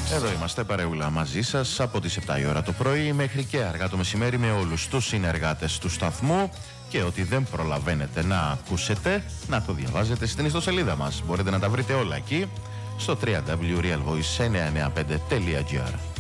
Εδώ είμαστε παρεούλα μαζί σας από τις 7 η ώρα το πρωί μέχρι και αργά το μεσημέρι με όλους τους συνεργάτες του σταθμού και ό,τι δεν προλαβαίνετε να ακούσετε να το διαβάζετε στην ιστοσελίδα μας. Μπορείτε να τα βρείτε όλα εκεί στο www.realvoice995.gr.